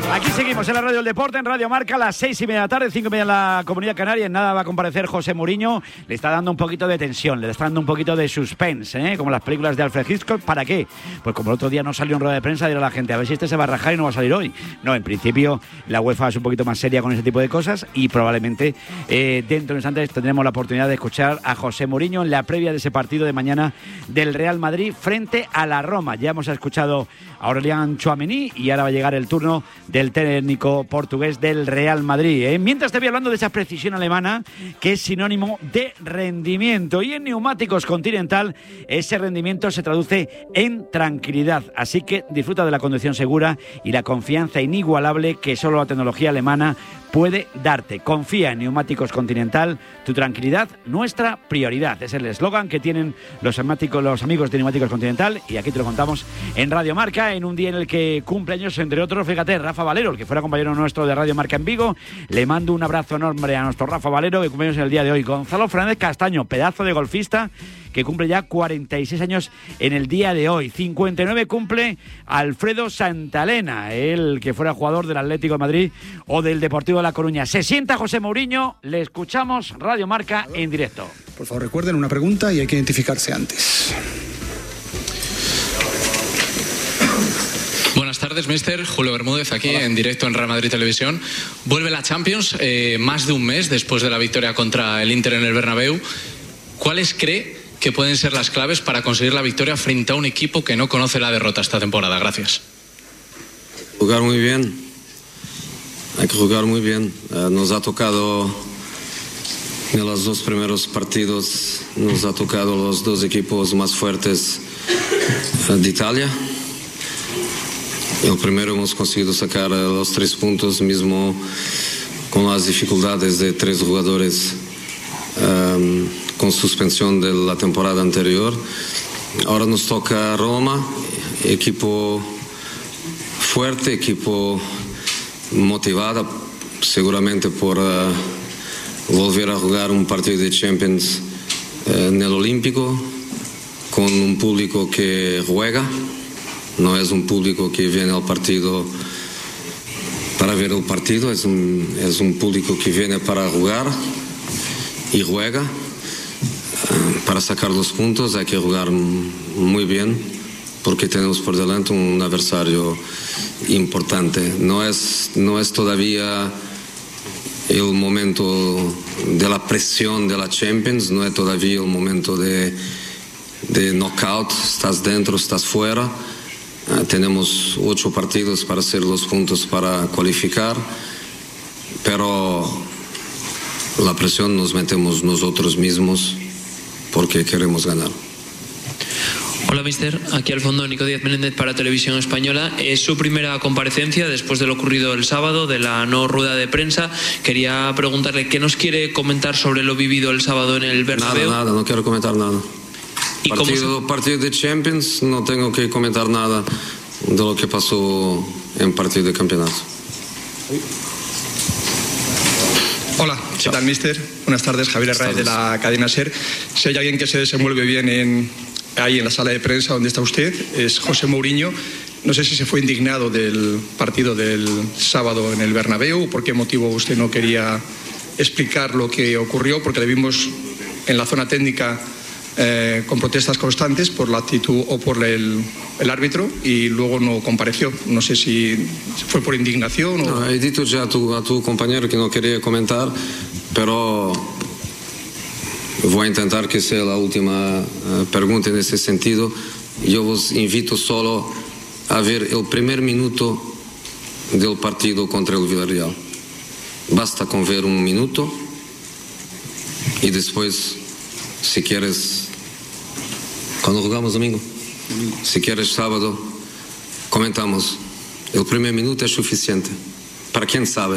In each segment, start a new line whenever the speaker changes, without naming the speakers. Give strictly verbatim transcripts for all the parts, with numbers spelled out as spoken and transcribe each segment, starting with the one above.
Aquí seguimos en la Radio del Deporte, en Radio Marca, a las seis y media de la tarde, cinco y media en la Comunidad Canaria. En nada va a comparecer José Mourinho. Le está dando un poquito de tensión, le está dando un poquito de suspense, ¿eh? Como las películas de Alfred Hitchcock. ¿Para qué? Pues como el otro día no salió en rueda de prensa, dirá a la gente, a ver si este se va a rajar y no va a salir hoy. No, en principio la UEFA es un poquito más seria con ese tipo de cosas y probablemente eh, dentro de instantes tendremos la oportunidad de escuchar a José Mourinho en la previa de ese partido de mañana del Real Madrid frente a la Roma. Ya hemos escuchado a Aurelian Tchouaméni y ahora va a llegar el turno del técnico portugués del Real Madrid, ¿eh? Mientras te voy hablando de esa precisión alemana que es sinónimo de rendimiento, y en Neumáticos Continental ese rendimiento se traduce en tranquilidad, así que disfruta de la conducción segura y la confianza inigualable que solo la tecnología alemana puede darte. Confía en Neumáticos Continental, tu tranquilidad, nuestra prioridad. Es el eslogan que tienen los, los amigos de Neumáticos Continental, y aquí te lo contamos en Radio Marca, en un día en el que cumple años, entre otros, fíjate, Rafa Valero, el que fuera compañero nuestro de Radio Marca en Vigo. Le mando un abrazo enorme a nuestro Rafa Valero, que cumple años en el día de hoy. Gonzalo Fernández Castaño, pedazo de golfista, que cumple ya cuarenta y seis años en el día de hoy. cincuenta y nueve cumple Alfredo Santalena, el que fuera jugador del Atlético de Madrid o del Deportivo de La Coruña. Se sienta José Mourinho, le escuchamos, Radio Marca en directo.
Por favor, recuerden una pregunta y hay que identificarse antes.
Buenas tardes, mister. Julio Bermúdez, aquí Hola. En directo en Real Madrid Televisión. Vuelve la Champions, eh, más de un mes después de la victoria contra el Inter en el Bernabéu. ¿Cuáles cree que pueden ser las claves para conseguir la victoria frente a un equipo que no conoce la derrota esta temporada? Gracias.
Jugar muy bien. Hay que jugar muy bien. Uh, nos ha tocado en los dos primeros partidos, nos ha tocado los dos equipos más fuertes uh, de Italia. El primero hemos conseguido sacar uh, los tres puntos, mismo con las dificultades de tres jugadores um, con suspensión de la temporada anterior. Ahora nos toca Roma, equipo fuerte, equipo motivado, seguramente por uh, volver a jugar un partido de Champions uh, en el Olímpico, con un público que juega, no es un público que viene al partido para ver el partido, es un, es un público que viene para jugar y juega. Para sacar los puntos hay que jugar muy bien, porque tenemos por delante un adversario importante. No es, no es todavía el momento de la presión de la Champions, no es todavía el momento de, de knockout, estás dentro, estás fuera. Uh, tenemos ocho partidos para hacer los puntos para cualificar, pero la presión nos metemos nosotros mismos porque queremos ganar.
Hola, mister. Aquí al fondo Nico Díaz Menéndez para Televisión Española. Es su primera comparecencia después de lo ocurrido el sábado, de la no rueda de prensa. Quería preguntarle qué nos quiere comentar sobre lo vivido el sábado en el Bernabéu.
Nada, nada, no quiero comentar nada.
¿Y
partido,
cómo se...
partido de Champions, no tengo que comentar nada de lo que pasó en partido de campeonato.
Hola, ¿qué tal, mister? Buenas tardes, Javier Herrera de la cadena SER. Si hay alguien que se desenvuelve bien en, ahí en la sala de prensa donde está usted, es José Mourinho. No sé si se fue indignado del partido del sábado en el Bernabéu, por qué motivo usted no quería explicar lo que ocurrió, porque le vimos en la zona técnica eh, con protestas constantes por la actitud o por el, el árbitro, y luego no compareció. No sé si fue por indignación o...
No, he dicho ya a tu, a tu compañero que no quería comentar, pero voy a intentar que sea la última uh, pregunta en ese sentido. Yo os invito solo a ver el primer minuto del partido contra el Villarreal. Basta con ver un minuto y después, si quieres, cuando jugamos domingo, si quieres sábado, comentamos. El primer minuto es suficiente. Para quien sabe.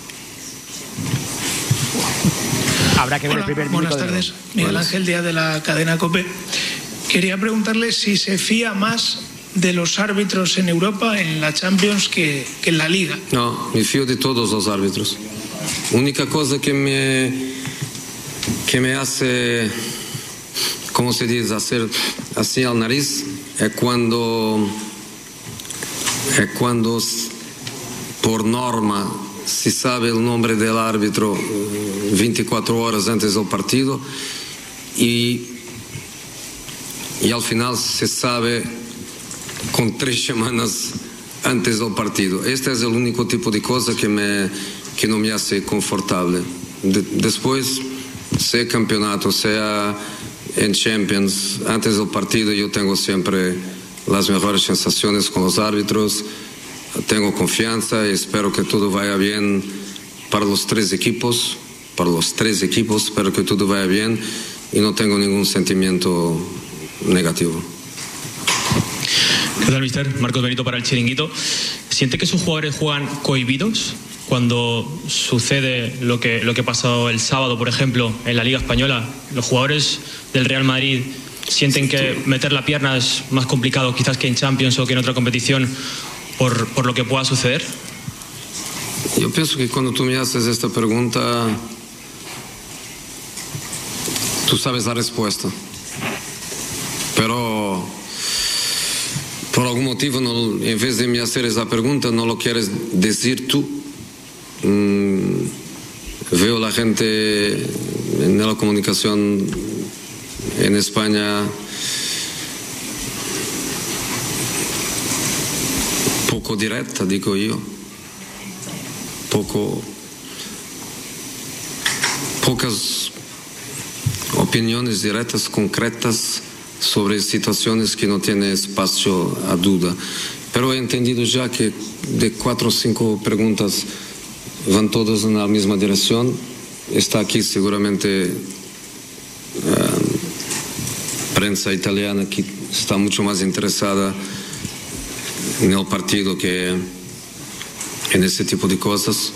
Habrá que ver
Hola,
el primer minuto.
buenas tardes.
De
Miguel
Buenas.
Ángel Díaz de la cadena COPE. Quería preguntarle si se fía más de los árbitros en Europa, en la Champions, que, que en la Liga.
No, me fío de todos los árbitros. Única cosa que me que me hace, ¿cómo se dice?, hacer así al nariz es cuando es cuando por norma, se sabe el nombre del árbitro veinticuatro horas antes del partido y, y al final se sabe con tres semanas antes del partido. Este es el único tipo de cosa que, me, que no me hace confortable. De, después, sea campeonato, sea en Champions, antes del partido yo tengo siempre las mejores sensaciones con los árbitros. Tengo confianza y espero que todo vaya bien para los tres equipos, para los tres equipos, espero que todo vaya bien y no tengo ningún sentimiento negativo.
¿Qué tal, mister? Marcos Benito para el Chiringuito. ¿Siente que sus jugadores juegan cohibidos cuando sucede lo que, lo que pasó el sábado, por ejemplo, en la Liga Española? Los jugadores del Real Madrid sienten que meter la pierna es más complicado quizás que en Champions o que en otra competición por, por lo que pueda suceder.
Yo pienso que cuando tú me haces esta pregunta, tú sabes la respuesta. Pero por algún motivo, no, en vez de me hacer esa pregunta, no lo quieres decir tú. Mm, veo la gente en la comunicación en España poco directa, digo yo. Poco, pocas opiniones directas, concretas sobre situaciones que no tienen espacio a duda. Pero he entendido ya que de cuatro o cinco preguntas van todas en la misma dirección. Está aquí seguramente uh, prensa italiana que está mucho más interesada en el partido que en ese tipo de cosas.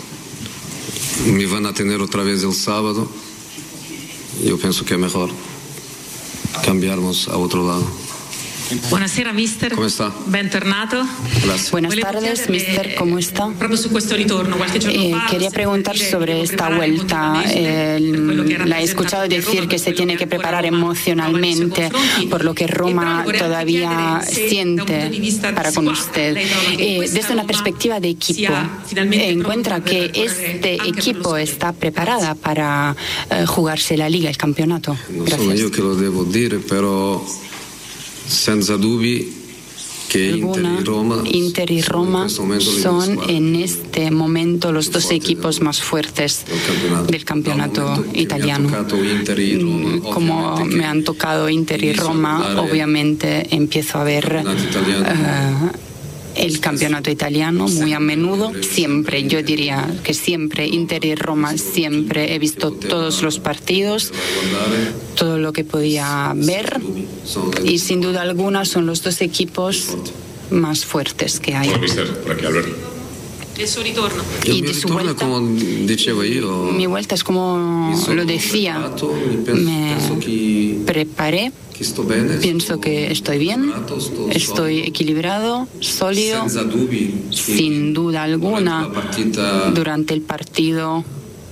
Me van a tener otra vez el sábado. Yo pienso que es mejor cambiarnos a otro lado.
Buonasera mister.
¿Cómo está?
Bentornato.
Gracias.
Buenas tardes, mister, ¿cómo está?
Proprio su questo ritorno, qualche giorno
Eh,
fa,
quería preguntar sobre esta vuelta. Eh, la he escuchado decir que se tiene que preparar emocionalmente por lo que Roma todavía siente para con usted. Eh, desde una perspectiva de equipo, ¿encuentra que este equipo está preparada para eh, jugarse la Liga, el campeonato?
No
Gracias.
sono io che lo devo dire, però senza dubbi che Inter y Roma,
Inter y Roma son en este momento los dos equipos más fuertes del campeonato italiano. Como me han tocado Inter y Roma, obviamente empiezo a ver uh, el campeonato italiano muy a menudo, siempre, yo diría que siempre, Inter y Roma, siempre he visto todos los partidos, todo lo que podía ver, y sin duda alguna son los dos equipos más fuertes que hay.
Hola, mister, por aquí Alberto.
Il suo ritorno.
Y de su vuelta,
como dicevo io,
mi vuelta es como lo decía, me preparé, pienso que estoy bien, estoy equilibrado, sólido, sin duda alguna, durante el partido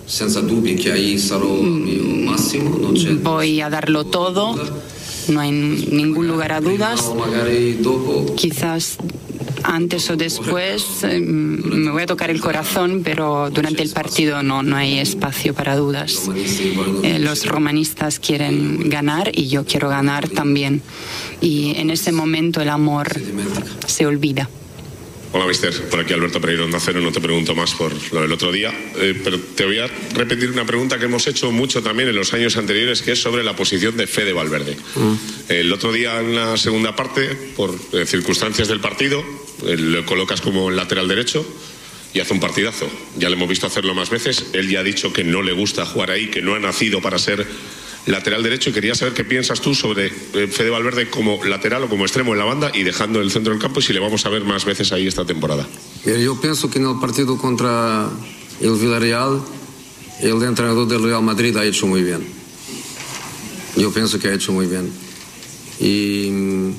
voy a darlo todo, no hay ningún lugar a dudas, quizás antes o después eh, me voy a tocar el corazón, pero durante el partido no, no hay espacio para dudas. Eh, los romanistas quieren ganar y yo quiero ganar también. Y en ese momento el amor se olvida.
Hola, mister, por aquí Alberto Pereiro, Onda Cero. No te pregunto más por lo del otro día, eh, pero te voy a repetir una pregunta que hemos hecho mucho también en los años anteriores, que es sobre la posición de Fede Valverde. Mm. El otro día, en la segunda parte, por eh, circunstancias del partido, eh, lo colocas como lateral derecho y hace un partidazo. Ya le hemos visto hacerlo más veces. Él ya ha dicho que no le gusta jugar ahí, que no ha nacido para ser lateral derecho, y quería saber qué piensas tú sobre Fede Valverde como lateral o como extremo en la banda y dejando el centro del campo, y si le vamos a ver más veces ahí esta temporada.
Yo pienso que en el partido contra el Villarreal, el entrenador del Real Madrid ha hecho muy bien. Yo pienso que ha hecho muy bien. Y,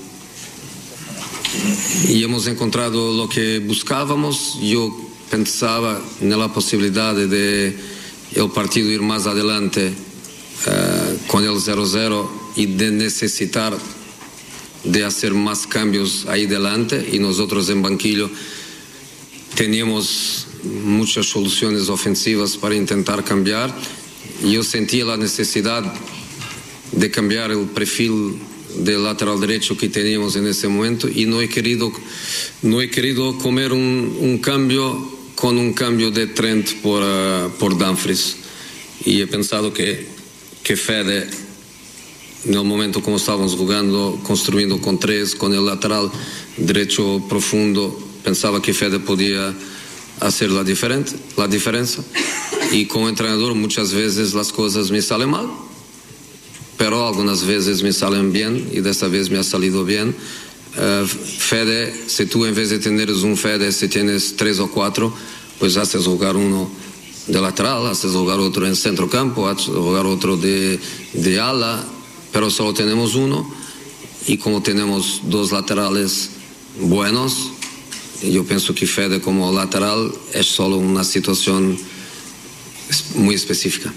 y hemos encontrado lo que buscábamos. Yo pensaba en la posibilidad de el partido ir más adelante Uh, con el cero cero y de necesitar de hacer más cambios ahí delante, y nosotros en banquillo teníamos muchas soluciones ofensivas para intentar cambiar. Yo sentía la necesidad de cambiar el perfil del lateral derecho que teníamos en ese momento y no he querido, no he querido comer un, un cambio con un cambio de Trent por, uh, por Dumfries. Y he pensado que, que Fede, en el momento como estábamos jugando, construyendo con tres, con el lateral derecho profundo, pensaba que Fede podía hacer la, diferente, la diferencia. Y como entrenador muchas veces las cosas me salen mal, pero algunas veces me salen bien y de esta vez me ha salido bien. Uh, Fede, si tú en vez de tener un Fede, si tienes tres o cuatro, pues haces jugar uno de lateral, haces jugar otro en centro campo, haces jugar otro de, de ala, pero solo tenemos uno y como tenemos dos laterales buenos, yo pienso que Fede como lateral es solo una situación muy específica.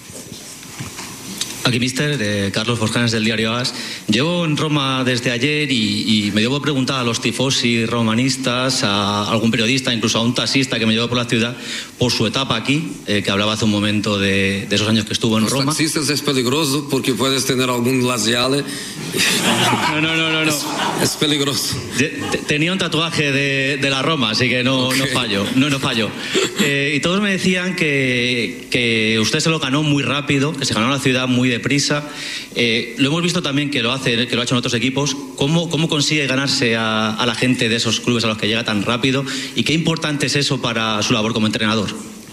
Aquí, mister, de Carlos Boscanes del diario A S. Llevo en Roma desde ayer y, y me llevo a preguntar a los tifosi romanistas, a algún periodista, incluso a un taxista que me llevó por la ciudad, por su etapa aquí, eh, que hablaba hace un momento de, de esos años que estuvo en
los
Roma.
Los taxistas es peligroso porque puedes tener algún laziale.
No, no, no, no. no.
Es, es peligroso.
Tenía un tatuaje de, de la Roma, así que no, okay. no fallo. No, no fallo. Eh, y todos me decían que, que usted se lo ganó muy rápido, que se ganó la ciudad muy deprisa. Eh, lo hemos visto también que lo hace, que lo ha hecho en otros equipos. ¿Cómo, cómo consigue ganarse a, a la gente de esos clubes a los que llega tan rápido? ¿Y qué importante es eso para su labor como entrenador?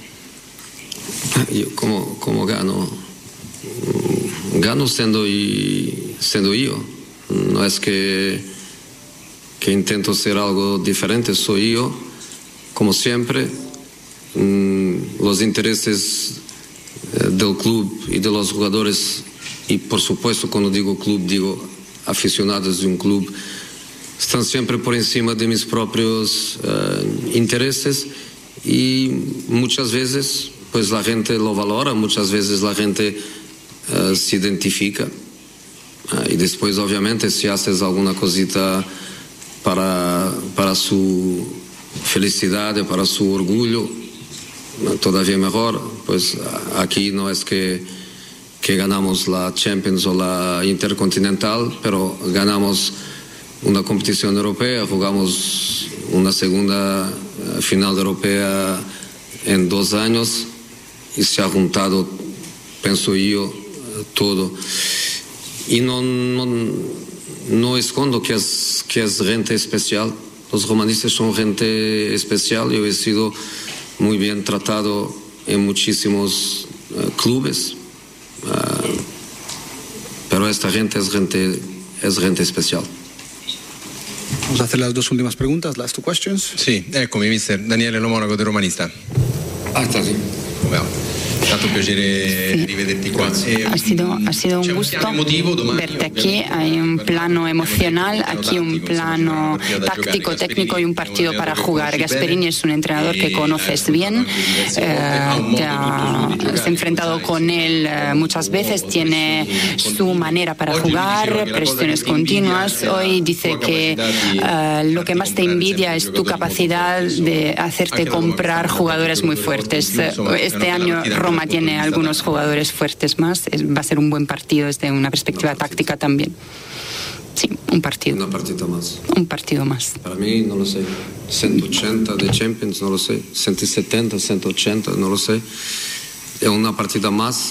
Yo, ¿cómo, cómo gano? Gano siendo, y, siendo yo. No es que, que intento ser algo diferente, soy yo, como siempre. Los intereses del club y de los jugadores, y por supuesto cuando digo club digo aficionados de un club, están siempre por encima de mis propios uh, intereses y muchas veces pues la gente lo valora, muchas veces la gente uh, se identifica uh, y después obviamente si haces alguna cosita para, para su felicidad, para su orgullo, todavía mejor. Pues aquí no es que, que ganamos la Champions o la Intercontinental, pero ganamos una competición europea, jugamos una segunda final europea en dos años y se ha juntado, pienso yo, todo. Y no, no, no escondo que es, que es gente especial. Los romanistas son gente especial. Yo he sido muy bien tratado en muchísimos uh, clubes, uh, pero esta gente es gente es gente especial.
Vamos a hacer las dos últimas preguntas, last two questions.
Sì, eccomi mister, Daniele Lo Monaco del Romanista.
Ah, está bien.
Bueno. Tanto piacere
sí.
rivederti qua.
Eh, ha, sido, ha sido un gusto verte aquí. Hay un plano emocional, aquí un plano táctico, técnico y un partido para jugar. Gasperini es un entrenador que conoces bien, eh, te has enfrentado con él muchas veces, tiene su manera para jugar, presiones continuas. Hoy dice que eh, lo que más te envidia es tu capacidad de hacerte comprar jugadores muy fuertes. Este año Roma tiene algunos jugadores fuertes más, va a ser un buen partido desde una perspectiva táctica también. Sí, un partido.
Una partida más.
Un partido más.
Para mí, no lo sé. ciento ochenta de Champions, no lo sé. ciento setenta, ciento ochenta, no lo sé. Es una partida más.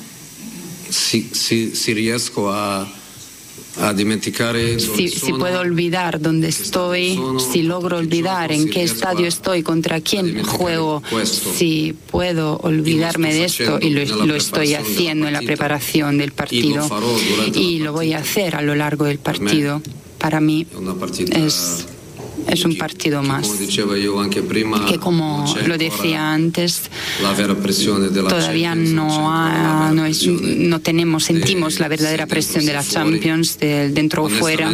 Si, si, si riesco a, a dimenticar...
Si, si puedo olvidar dónde estoy, si logro olvidar en qué estadio estoy, contra quién juego, si puedo olvidarme de esto, y lo, lo estoy haciendo en la preparación del partido y lo voy a hacer a lo largo del partido, para mí es... es un partido más que, como lo decía antes, todavía no, ha, no, es, no tenemos, sentimos la verdadera presión de la Champions de dentro o fuera,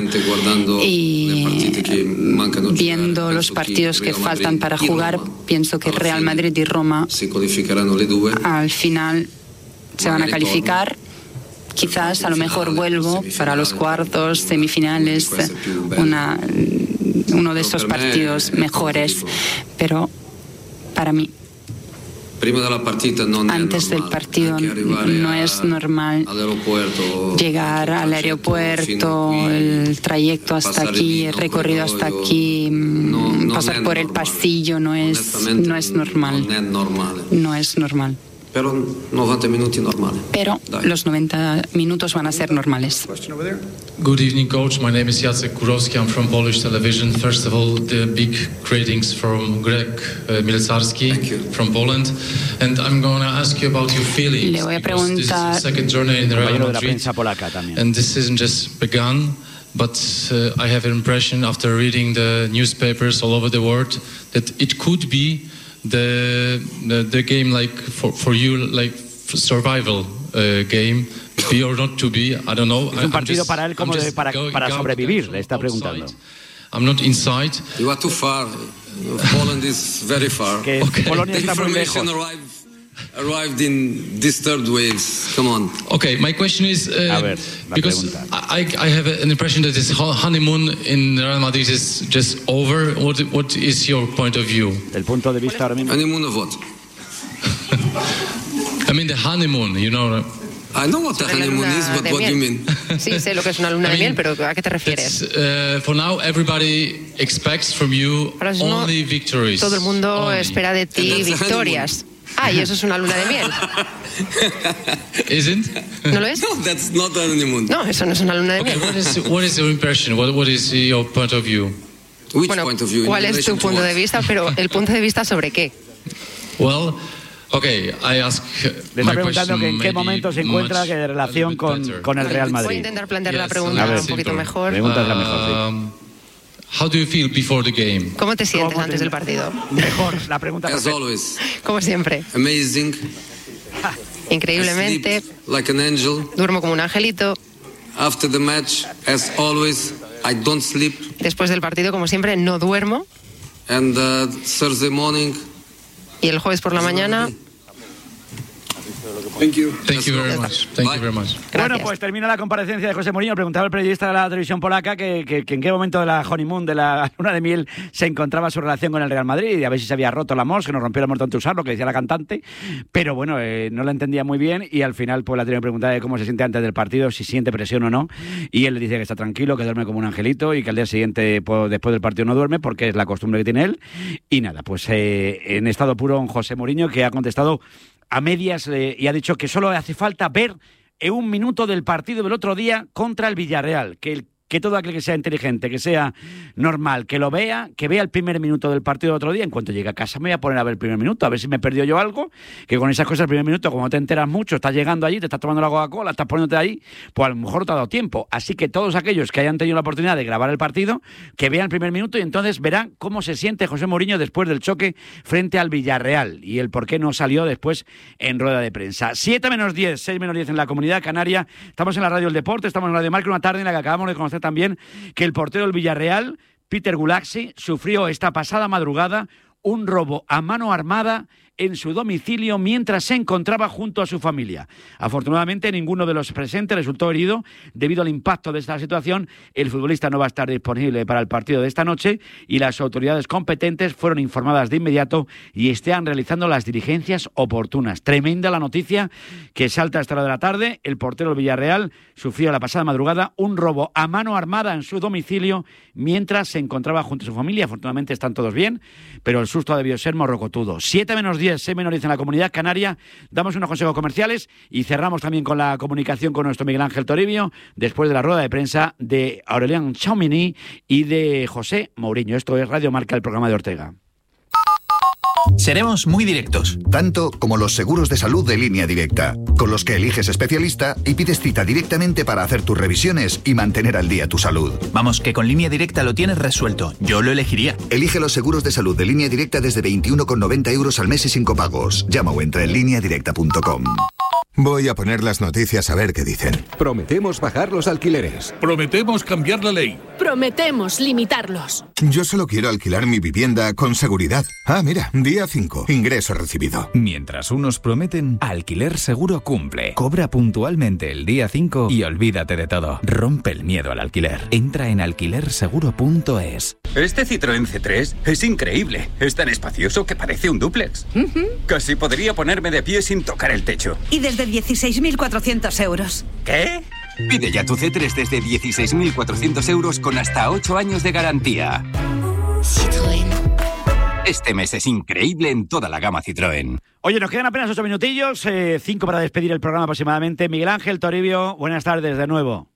y viendo los partidos que faltan para jugar, pienso que Real Madrid y Roma al final se van a calificar. Quizás a lo mejor vuelvo para los cuartos, semifinales, una, uno de esos partidos mejores, pero Para mí, antes del partido no es normal llegar al aeropuerto, el trayecto hasta aquí, el recorrido hasta aquí, pasar por el pasillo, no es, no es normal. No es normal.
Pero noventa minutos normales.
Pero los noventa minutos van a ser normales.
Good evening, coach. My name is Jacek Kurowski. I'm from Polish television. First of all, the big greetings from Greg uh, Milcarski from Poland. And I'm going to ask you about your feelings.
Le voy a preguntar.
This is the second journey in the Real Madrid. And this hasn't just begun. But uh, I have an impression after reading the newspapers all over the world that it could be The, the the game like for for you like survival uh, game, be or not to be, I don't know.
Es un partido just, para él como de, para, para sobrevivir, le está preguntando.
I'm not inside.
You are too far. Poland is very far.
Que okay. Polonia está muy lejos.
Arrived in disturbed waves. Come on.
Okay, my question is uh,
ver,
because I, I have an impression that this honeymoon in Real Madrid is just over. What what is your point of view?
El punto de vista ahora mismo.
Honeymoon of what?
I mean the honeymoon, you know.
I know what the honeymoon is, but what do you mean?
Sí, sé lo que es una luna de miel, pero ¿a qué te refieres?
Uh, for now, everybody expects from you only victories.
Todo el mundo
only.
espera de ti victorias. Ah, y eso es una luna de miel.
Isn't?
¿No lo es?
No, that's not a honeymoon.
No, eso no es una luna de
okay,
miel.
What is, what is your impression? What, what is your point of view?
Which
bueno,
point of view?
¿cuál es tu punto de vista? Pero el punto de vista sobre qué?
Well, okay, I ask.
Le está preguntando que en qué momento se encuentra que de relación con, con el Real Madrid.
Voy a intentar plantear
yes,
la pregunta
ver,
un poquito mejor.
Pregúntala mejor, sí.
How do you feel before the game?
¿Cómo te sientes
¿Cómo
antes
te...
del partido?
Mejor, la pregunta.
As always.
Como siempre.
Amazing.
Increíblemente.
Like an angel.
Duermo como un angelito.
After the match, as always, I don't sleep.
Después del partido, como siempre, no duermo.
And uh, Thursday morning.
Y el jueves por la mañana.
Thank you. Thank you very much. Thank you very much.
Bueno, pues termina la comparecencia de José Mourinho. Preguntaba el periodista de la televisión polaca que, que, que en qué momento de la honeymoon, de la luna de miel, se encontraba su relación con el Real Madrid y a ver si se había roto el amor, que nos rompió el amor tanto usar, lo que decía la cantante. Pero bueno, eh, no lo entendía muy bien y al final pues la tenía que preguntar de cómo se siente antes del partido, si siente presión o no. Y él le dice que está tranquilo, que duerme como un angelito y que al día siguiente, pues, después del partido, no duerme porque es la costumbre que tiene él. Y nada, pues eh, en estado puro un José Mourinho que ha contestado a medias eh, y ha dicho que solo hace falta ver en un minuto del partido del otro día contra el Villarreal, que el que todo aquel que sea inteligente, que sea normal, que lo vea, que vea el primer minuto del partido del otro día. En cuanto llegue a casa me voy a poner a ver el primer minuto, a ver si me perdió yo algo, que con esas cosas el primer minuto, como te enteras mucho, estás llegando allí, te estás tomando la Coca-Cola, estás poniéndote ahí, pues a lo mejor no te ha dado tiempo. Así que todos aquellos que hayan tenido la oportunidad de grabar el partido, que vean el primer minuto y entonces verán cómo se siente José Mourinho después del choque frente al Villarreal y el por qué no salió después en rueda de prensa. siete menos diez, seis menos diez en la Comunidad Canaria. Estamos en la Radio El Deporte, estamos en Radio Marca, una tarde en la que acabamos de conocer también que el portero del Villarreal, Peter Gulaxi, sufrió esta pasada madrugada un robo a mano armada en su domicilio mientras se encontraba junto a su familia. Afortunadamente, ninguno de los presentes resultó herido. Debido al impacto de esta situación, el futbolista no va a estar disponible para el partido de esta noche y las autoridades competentes fueron informadas de inmediato y están realizando las diligencias oportunas. Tremenda la noticia que salta a esta hora de la tarde. El portero del Villarreal sufrió la pasada madrugada un robo a mano armada en su domicilio mientras se encontraba junto a su familia. Afortunadamente están todos bien, pero el susto ha debido ser morrocotudo. siete menos diez, seis menos diez en la Comunidad Canaria. Damos unos consejos comerciales y cerramos también con la comunicación con nuestro Miguel Ángel Toribio después de la rueda de prensa de Aurélien Tchouameni y de José Mourinho. Esto es Radio Marca, el programa de Ortega.
Seremos muy directos. Tanto como los seguros de salud de Línea Directa, con los que eliges especialista y pides cita directamente para hacer tus revisiones y mantener al día tu salud.
Vamos, que con Línea Directa lo tienes resuelto. Yo lo elegiría.
Elige los seguros de salud de Línea Directa desde veintiuno con noventa euros al mes y sin copagos. Llama o entra en línea directa punto com.
Voy a poner las noticias a ver qué dicen.
Prometemos bajar los alquileres.
Prometemos cambiar la ley.
Prometemos limitarlos.
Yo solo quiero alquilar mi vivienda con seguridad. Ah, mira, día cinco, ingreso recibido.
Mientras unos prometen, Alquiler Seguro cumple. Cobra puntualmente el día cinco y olvídate de todo. Rompe el miedo al alquiler. Entra en alquiler seguro punto es.
Este Citroën C tres es increíble. Es tan espacioso que parece un dúplex. Uh-huh. Casi podría ponerme de pie sin tocar el techo.
Y desde dieciséis mil cuatrocientos euros.
¿Qué? Pide ya tu C tres desde dieciséis mil cuatrocientos euros con hasta ocho años de garantía.
Citroën.
Este mes es increíble en toda la gama Citroën.
Oye, nos quedan apenas ocho minutillos, eh, cinco para despedir el programa aproximadamente. Miguel Ángel Toribio, buenas tardes de nuevo.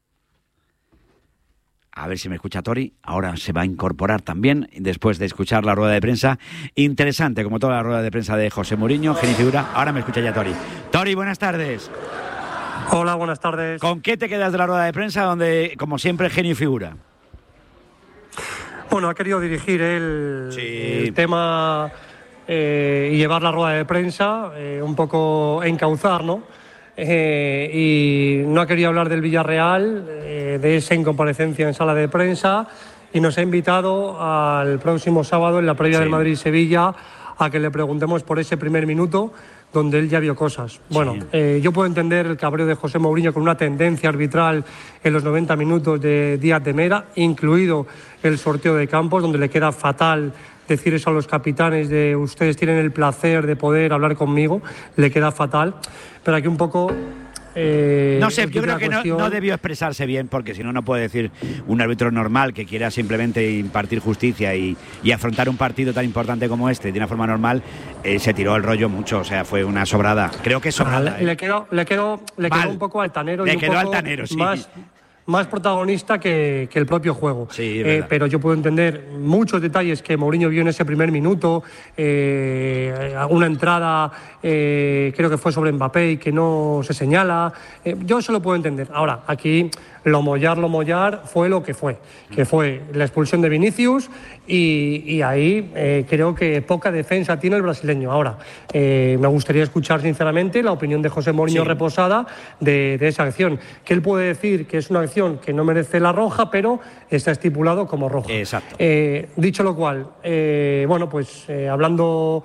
A ver si me escucha Tori. Ahora se va a incorporar también después de escuchar la rueda de prensa. Interesante, como toda la rueda de prensa de José Mourinho, genio y figura. Ahora me escucha ya Tori. Tori, buenas tardes.
Hola, buenas tardes.
¿Con qué te quedas de la rueda de prensa donde, como siempre, genio y figura?
Bueno, ha querido dirigir el,
sí.
el tema eh, y llevar la rueda de prensa, eh, un poco encauzar, ¿no? Eh, y no ha querido hablar del Villarreal, eh, de esa incomparecencia en sala de prensa, y nos ha invitado al próximo sábado en la previa sí. del Madrid-Sevilla a que le preguntemos por ese primer minuto donde él ya vio cosas. Bueno, sí. eh, yo puedo entender el cabreo de José Mourinho con una tendencia arbitral en los noventa minutos de Díaz de Mera, incluido el sorteo de campos, donde le queda fatal decir eso a los capitanes de ustedes tienen el placer de poder hablar conmigo, le queda fatal. Pero aquí un poco... Eh,
no sé, yo creo que no, no debió expresarse bien, porque si no, no puede decir un árbitro normal que quiera simplemente impartir justicia y, y afrontar un partido tan importante como este de una forma normal, eh, se tiró el rollo mucho, o sea, fue una sobrada. Creo que es sobrada.
Ah, le, le quedó, le quedó, le quedó un poco altanero
le
y un
quedó
poco
altanero, sí.
más... más protagonista que, que el propio juego.
Sí,
eh, pero yo puedo entender muchos detalles que Mourinho vio en ese primer minuto, eh, una entrada, eh, creo que fue sobre Mbappé y que no se señala. Eh, yo eso lo puedo entender. Ahora, aquí lo mollar, lo mollar fue lo que fue, que fue la expulsión de Vinicius y, y ahí eh, creo que poca defensa tiene el brasileño. Ahora, eh, me gustaría escuchar sinceramente la opinión de José Mourinho sí. reposada de, de esa acción, que él puede decir que es una acción que no merece la roja, pero está estipulado como roja.
Exacto.
Eh, dicho lo cual, eh, bueno, pues eh, hablando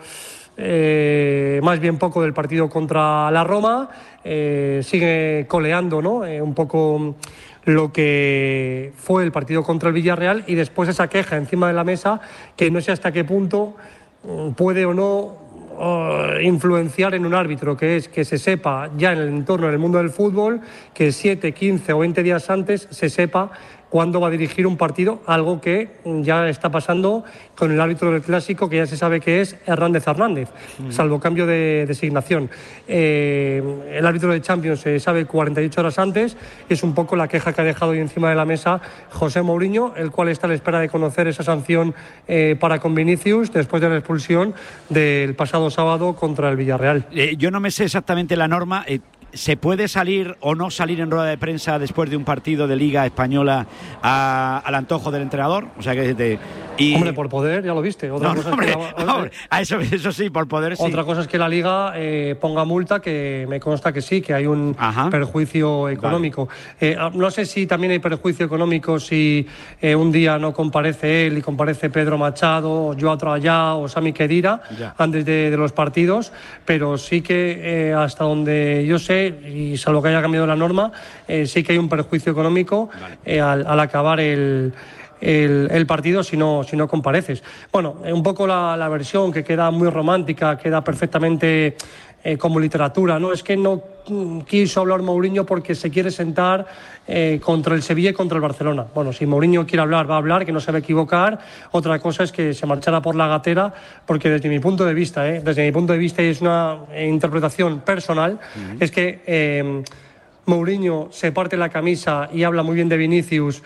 eh, más bien poco del partido contra la Roma, eh, sigue coleando, ¿no? Eh, un poco lo que fue el partido contra el Villarreal y después esa queja encima de la mesa que no sé hasta qué punto puede o no Uh, influenciar en un árbitro, que es que se sepa ya en el entorno del mundo del fútbol que siete, quince o veinte días antes se sepa cuándo va a dirigir un partido, algo que ya está pasando con el árbitro del Clásico, que ya se sabe que es Hernández Hernández, mm. salvo cambio de designación. Eh, el árbitro de Champions se sabe cuarenta y ocho horas antes, es un poco la queja que ha dejado hoy encima de la mesa José Mourinho, el cual está a la espera de conocer esa sanción eh, para con Vinicius después de la expulsión del pasado sábado contra el Villarreal.
Eh, yo no me sé exactamente la norma. Eh... ¿Se puede salir o no salir en rueda de prensa después de un partido de Liga Española a, al antojo del entrenador? O sea que te, y...
Hombre, por poder, ya lo viste. Otra
no,
cosa
hombre,
es que la...
hombre, a eso, eso sí, por poder sí.
Otra cosa es que la Liga eh, ponga multa, que me consta que sí, que hay un Ajá. perjuicio económico. Vale. Eh, no sé si también hay perjuicio económico si eh, un día no comparece él y comparece Pedro Machado, Joao Trallá o Sami Khedira ya. antes de, de los partidos, pero sí que eh, hasta donde yo sé, y salvo que haya cambiado la norma, eh, sí que hay un perjuicio económico vale. eh, al, al acabar el, el, el partido si no, si no compareces. Bueno, un poco la, la versión que queda muy romántica, queda perfectamente eh, como literatura, ¿no? Es que no quiso hablar Mourinho porque se quiere sentar eh, contra el Sevilla y contra el Barcelona. Bueno, si Mourinho quiere hablar, va a hablar, que no se va a equivocar. Otra cosa es que se marchara por la gatera, porque desde mi punto de vista, ¿eh? desde mi punto de vista, y es una eh, interpretación personal, uh-huh. es que eh, Mourinho se parte la camisa y habla muy bien de Vinicius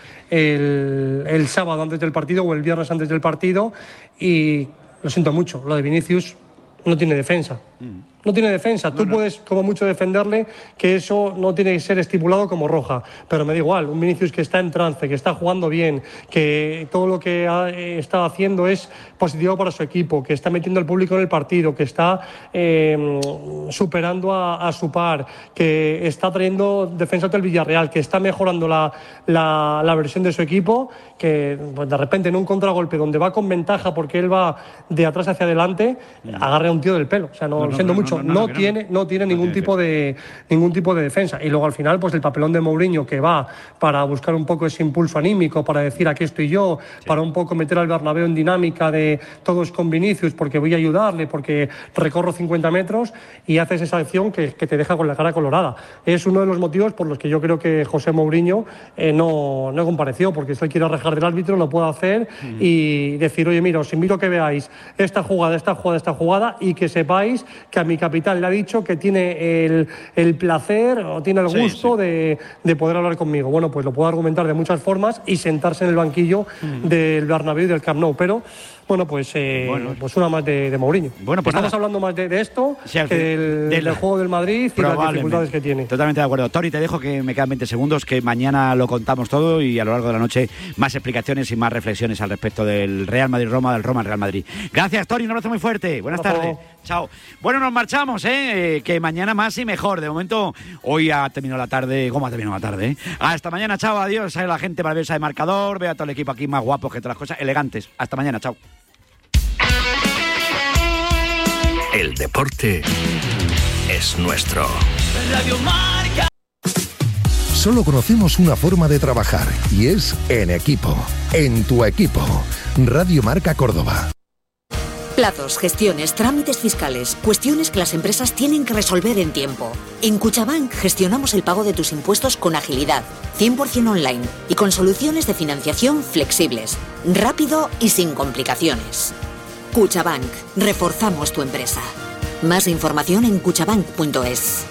el, el sábado antes del partido o el viernes antes del partido, y lo siento mucho, lo de Vinicius no tiene defensa. Uh-huh. no tiene defensa. Tú no, no. puedes como mucho defenderle, que eso no tiene que ser estipulado como roja, pero me da igual. Un Vinicius que está en trance, que está jugando bien, que todo lo que ha, eh, está haciendo es positivo para su equipo, que está metiendo al público en el partido, que está eh, superando a, a su par, que está trayendo defensas del Villarreal, que está mejorando la, la, la versión de su equipo, que pues, de repente en un contragolpe donde va con ventaja porque él va de atrás hacia adelante, agarre a un tío del pelo. O sea, no, no, no siento no, mucho. No, no, no, no tiene, no tiene no ningún tiene tipo de ningún tipo de defensa. Y luego al final, pues el papelón de Mourinho, que va para buscar un poco ese impulso anímico, para decir aquí estoy yo, sí. para un poco meter al Bernabéu en dinámica de todos con Vinicius, porque voy a ayudarle, porque recorro cincuenta metros, y haces esa acción que, que te deja con la cara colorada. Es uno de los motivos por los que yo creo que José Mourinho eh, no, no compareció, porque si él quiere rajar del árbitro lo puede hacer mm. y decir, oye, mira, os invito a que veáis esta jugada, esta jugada, esta jugada, y que sepáis que a mi capitán le ha dicho que tiene el, el placer o tiene el gusto sí, sí. De, de poder hablar conmigo. Bueno, pues lo puedo argumentar de muchas formas y sentarse en el banquillo mm. del Bernabéu y del Camp Nou, pero bueno, pues, eh, bueno, pues una más de, de Mourinho. Bueno, pues estamos nada. hablando más de, de esto sí, que del, del, del juego del Madrid y las dificultades que tiene.
Totalmente de acuerdo. Tori, te dejo que me quedan veinte segundos, que mañana lo contamos todo y a lo largo de la noche más explicaciones y más reflexiones al respecto del Real Madrid-Roma, del Roma-Real Madrid. Gracias, Tori, un abrazo muy fuerte. Buenas Hola, tardes. Chao. Bueno, nos marchamos, ¿eh? ¿eh? Que mañana más y mejor. De momento, hoy ha terminado la tarde. ¿Cómo ha terminado la tarde? Eh? Hasta mañana, chao, adiós. A la gente maravillosa de Marcador. Veo a todo el equipo aquí más guapos que todas las cosas elegantes. Hasta mañana, chao.
El deporte es nuestro. Radio Marca.
Solo conocemos una forma de trabajar y es en equipo. En tu equipo. Radio Marca Córdoba.
Plazos, gestiones, trámites fiscales, cuestiones que las empresas tienen que resolver en tiempo. En Cuchabank gestionamos el pago de tus impuestos con agilidad, cien por ciento online y con soluciones de financiación flexibles, rápido y sin complicaciones. Cuchabank, reforzamos tu empresa. Más información en cuchabank punto es.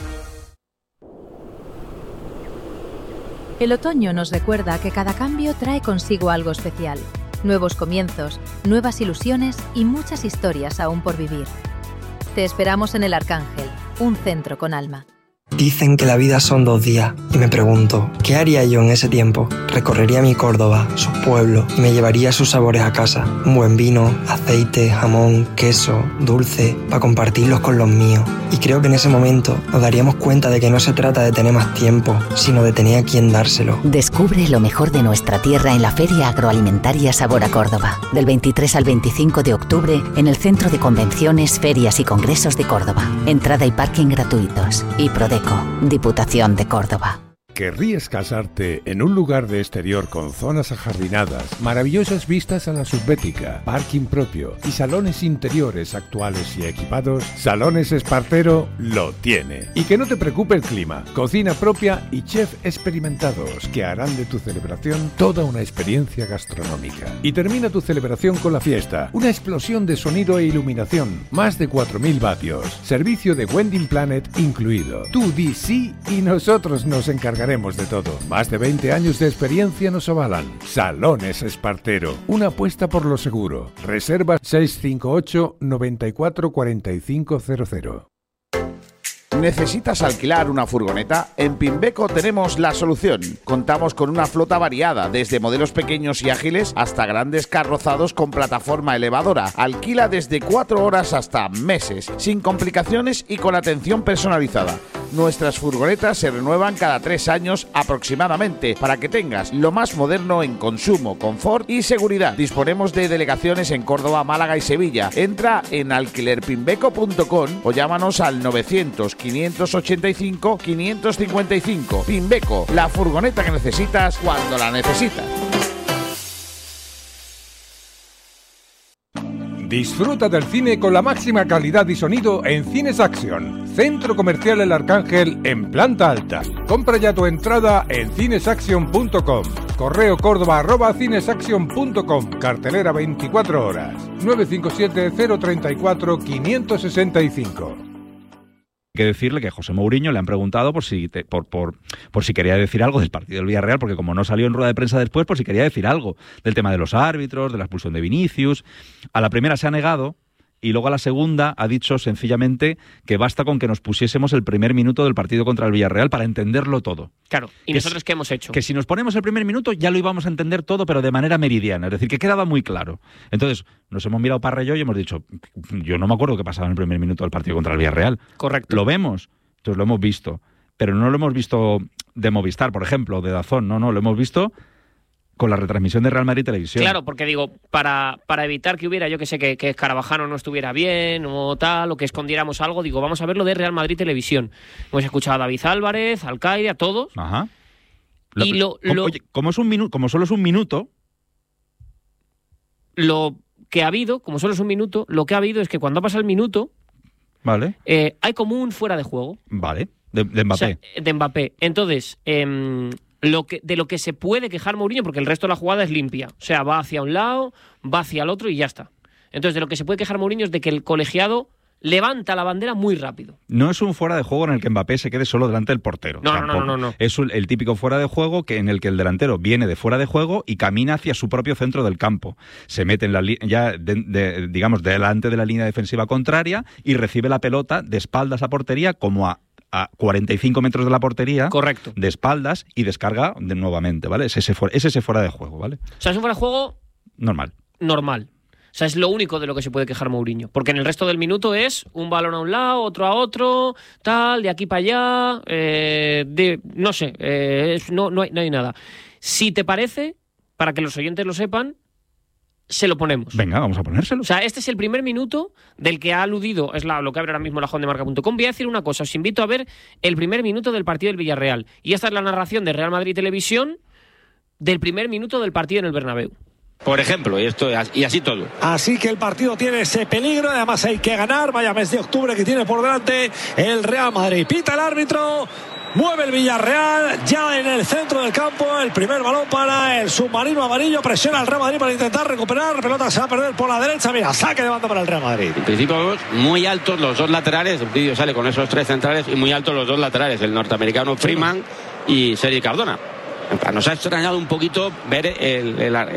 El otoño nos recuerda que cada cambio trae consigo algo especial. Nuevos comienzos, nuevas ilusiones y muchas historias aún por vivir. Te esperamos en El Arcángel, un centro con alma.
Dicen que la vida son dos días y me pregunto, ¿qué haría yo en ese tiempo? Recorrería mi Córdoba, sus pueblos y me llevaría sus sabores a casa. Un buen vino, aceite, jamón, queso, dulce, para compartirlos con los míos. Y creo que en ese momento nos daríamos cuenta de que no se trata de tener más tiempo, sino de tener a quien dárselo.
Descubre lo mejor de nuestra tierra en la Feria Agroalimentaria Sabor a Córdoba. Del veintitrés al veinticinco de octubre en el Centro de Convenciones, Ferias y Congresos de Córdoba. Entrada y parking gratuitos. Y Prodeco, Diputación de Córdoba.
¿Querrías casarte en un lugar de exterior con zonas ajardinadas, maravillosas vistas a la subbética, parking propio y salones interiores actuales y equipados? Salones Espartero lo tiene. Y que no te preocupe el clima, cocina propia y chef experimentados que harán de tu celebración toda una experiencia gastronómica. Y termina tu celebración con la fiesta, una explosión de sonido e iluminación, más de cuatro mil vatios, servicio de Wedding Planet incluido. Tú di sí y nosotros nos encargaremos de todo. Más de veinte años de experiencia nos avalan. Salones Espartero, una apuesta por lo seguro. Reserva seis cinco ocho, nueve cuatro cuatro cinco cero cero.
¿Necesitas alquilar una furgoneta? En Pimbeco tenemos la solución. Contamos con una flota variada, desde modelos pequeños y ágiles hasta grandes carrozados con plataforma elevadora. Alquila desde cuatro horas hasta meses, sin complicaciones y con atención personalizada. Nuestras furgonetas se renuevan cada tres años aproximadamente, para que tengas lo más moderno en consumo, confort y seguridad. Disponemos de delegaciones en Córdoba, Málaga y Sevilla. Entra en alquiler pimbeco punto com o llámanos al novecientos, quinientos ochenta y cinco, quinientos cincuenta y cinco. Pimbeco, la furgoneta que necesitas cuando la necesitas.
Disfruta del cine con la máxima calidad y sonido en Cines Action, Centro Comercial El Arcángel en planta alta. Compra ya tu entrada en cines action punto com. Correo córdoba arroba cines action punto com. Cartelera veinticuatro horas. nueve cinco siete, cero tres cuatro, cinco seis cinco.
Hay que decirle que a José Mourinho le han preguntado por si te, por, por, por si quería decir algo del partido del Villarreal, porque como no salió en rueda de prensa después, por si quería decir algo del tema de los árbitros, de la expulsión de Vinicius. A la primera se ha negado y luego a la segunda ha dicho sencillamente que basta con que nos pusiésemos el primer minuto del partido contra el Villarreal para entenderlo todo.
Claro, ¿y
que
nosotros qué hemos hecho?
Que si nos ponemos el primer minuto ya lo íbamos a entender todo, pero de manera meridiana, es decir, que quedaba muy claro. Entonces, nos hemos mirado Parra y yo y hemos dicho, yo no me acuerdo qué pasaba en el primer minuto del partido contra el Villarreal.
Correcto.
Lo vemos, entonces lo hemos visto, pero no lo hemos visto de Movistar, por ejemplo, de DAZN, no, no, lo hemos visto con la retransmisión de Real Madrid Televisión.
Claro, porque digo, para, para evitar que hubiera, yo que sé, que, que Carvajal no estuviera bien o tal, o que escondiéramos algo, digo, vamos a verlo de Real Madrid Televisión. Hemos escuchado a David Álvarez, Alcaide, a todos.
Ajá.
Y lo,
como,
lo,
oye, como, es un minuto, como solo es un minuto...
Lo que ha habido, como solo es un minuto, lo que ha habido es que cuando ha pasado el minuto,
vale,
eh, hay como un fuera de juego.
Vale, de, de Mbappé.
O sea, de Mbappé. Entonces... Eh, Lo que, de lo que se puede quejar Mourinho, porque el resto de la jugada es limpia. O sea, va hacia un lado, va hacia el otro y ya está. Entonces, de lo que se puede quejar Mourinho es de que el colegiado levanta la bandera muy rápido.
No es un fuera de juego en el que Mbappé se quede solo delante del portero.
No, no, no, no, no.
Es un, el típico fuera de juego que, en el que el delantero viene de fuera de juego y camina hacia su propio centro del campo. Se mete en la ya, de, de, digamos, delante de la línea defensiva contraria y recibe la pelota de espaldas a portería como a a cuarenta y cinco metros de la portería.
Correcto.
De espaldas y descarga de nuevamente, ¿vale? Es ese, fuera, es ese fuera de juego, ¿vale?
O sea, es un fuera de juego...
Normal.
Normal. O sea, es lo único de lo que se puede quejar Mourinho. Porque en el resto del minuto es un balón a un lado, otro a otro, tal, de aquí para allá, eh, de, no sé, eh, es, no, no, hay, no hay nada. Si te parece, para que los oyentes lo sepan, se lo ponemos.
Venga, vamos a ponérselo.
O sea, este es el primer minuto del que ha aludido, es la, lo que abre ahora mismo la jondemarca punto com. Voy a decir una cosa, os invito a ver el primer minuto del partido del Villarreal. Y esta es la narración de Real Madrid Televisión del primer minuto del partido en el Bernabéu.
Por ejemplo, y, esto, y así todo.
Así que el partido tiene ese peligro, además hay que ganar, vaya mes de octubre que tiene por delante el Real Madrid. Pita el árbitro, mueve el Villarreal, ya en el centro del campo, el primer balón para el submarino amarillo, presiona al Real Madrid para intentar recuperar, la pelota se va a perder por la derecha, mira, saque de banda para el Real Madrid.
En principio muy altos los dos laterales, el vídeo sale con esos tres centrales y muy altos los dos laterales, el norteamericano Freeman y Sergi Cardona. Nos ha extrañado un poquito ver el, el,